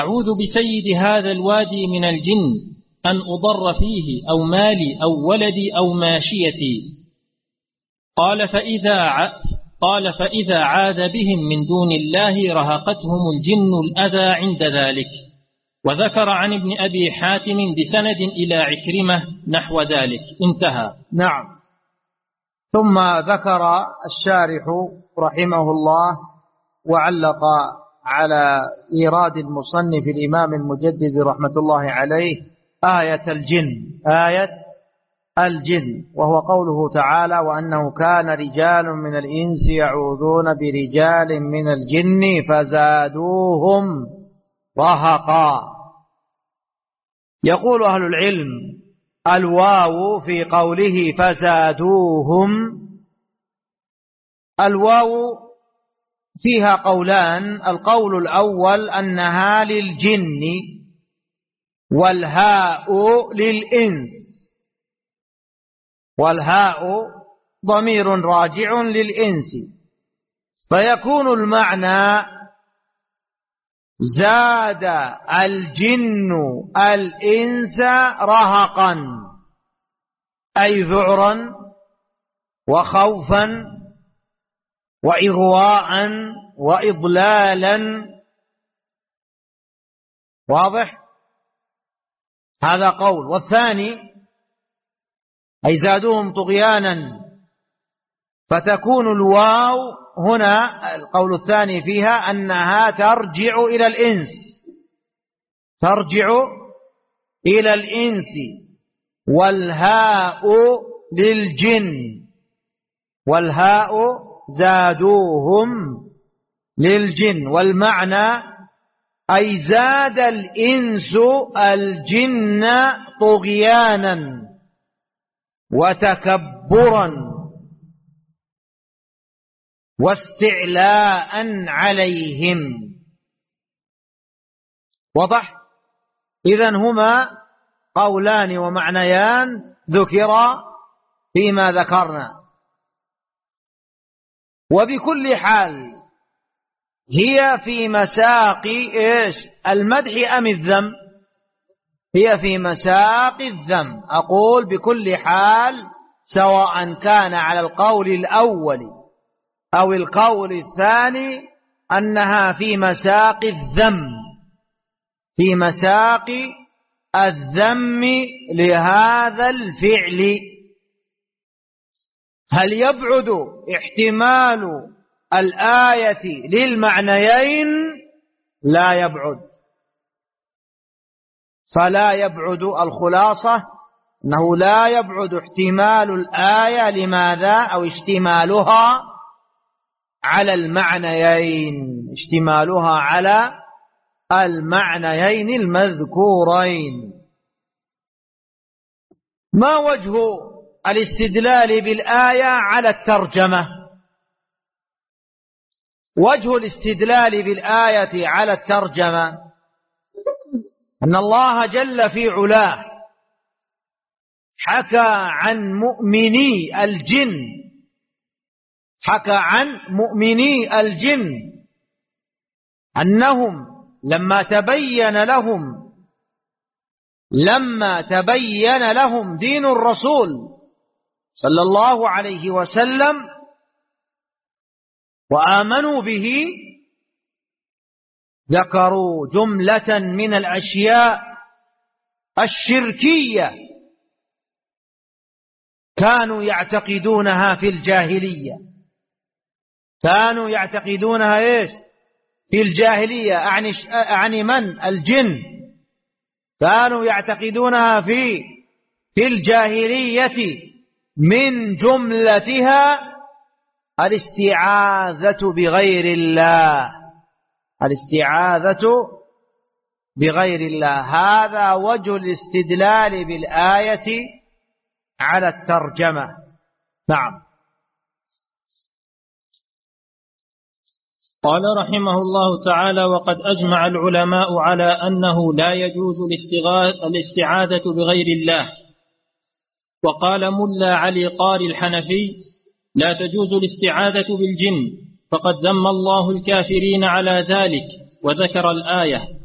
أعوذ بسيد هذا الوادي من الجن أن أضر فيه أو مالي أو ولدي أو ماشيتي. قال فإذا عاد بهم من دون الله رهقتهم الجن الأذى عند ذلك. وذكر عن ابن أبي حاتم بسند إلى عكرمة نحو ذلك. انتهى. نعم. ثم ذكر الشارح رحمه الله وعلق على إيراد المصنف الإمام المجدد رحمة الله عليه آية الجن، وهو قوله تعالى: وأنه كان رجال من الإنس يعوذون برجال من الجن فزادوهم رهقا. يقول أهل العلم: الواو في قوله فزادوهم، الواو فيها قولان. القول الأول أنها للجن، والهاء للإنس، والهاء ضمير راجع للإنس، فيكون المعنى: زاد الجن الإنس رهقا، أي ذعرا وخوفا وإغواء وإضلالا. واضح؟ هذا قول. والثاني: أي زادوهم طغيانا، فتكون الواو هنا القول الثاني فيها أنها ترجع إلى الإنس، ترجع إلى الإنس، والهاء للجن، والهاء زادوهم للجن، والمعنى: أي زاد الإنس الجن طغيانا وتكبرا واستعلاء عليهم. وضح؟ إذن هما قولان ومعنيان ذكرا فيما ذكرنا. وبكل حال هي في مساق إيش؟ المدح أم الذم؟ هي في مساق الذم. أقول بكل حال، سواء كان على القول الأول أو القول الثاني، أنها في مساق الذم، في مساق الذم لهذا الفعل. هل يبعد احتمال الآية للمعنيين؟ لا يبعد. فلا يبعد، الخلاصة أنه لا يبعد احتمال الآية. لماذا؟ أو اشتمالها على المعنيين، اشتمالها على المعنيين المذكورين. ما وجه الاستدلال بالآية على الترجمة؟ وجه الاستدلال بالآية على الترجمة أن الله جل في علاه حكى عن مؤمني الجن، حكى عن مؤمني الجن أنهم لما تبين لهم دين الرسول صلى الله عليه وسلم وآمنوا به، ذكروا جملة من الأشياء الشركية كانوا يعتقدونها في الجاهلية. كانوا يعتقدونها إيش؟ في الجاهلية. أعني من؟ الجن. كانوا يعتقدونها في الجاهلية، من جملتها الاستعاذة بغير الله، الاستعاذة بغير الله. هذا وجه الاستدلال بالآية على الترجمة. نعم. قال رحمه الله تعالى: وقد أجمع العلماء على أنه لا يجوز الاستعاذة بغير الله. وقال ملا علي قاري الحنفي: لا تجوز الاستعاذة بالجن، فقد ذم الله الكافرين على ذلك، وذكر الآية.